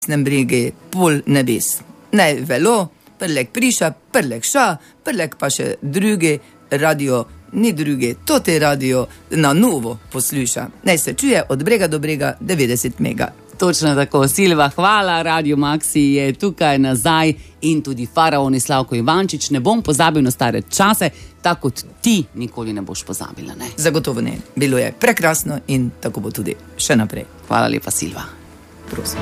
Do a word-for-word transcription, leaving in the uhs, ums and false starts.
desnem bregi pol nebes. Naj velo, prlek priša, prlek ša, prlek pa še drugi radio, ni drugi, to te radio na novo posluša. Naj se čuje od brega do brega devetdeset mega. Točno tako, Silva, hvala, Radio Maxi je tukaj nazaj in tudi faraon Slavko Ivančič. Ne bom pozabil na stare čase, tako kot ti nikoli ne boš pozabila, ne? Zagotovo ne, bilo je prekrasno in tako bo tudi še naprej. Hvala lepa, Silva. Prosim.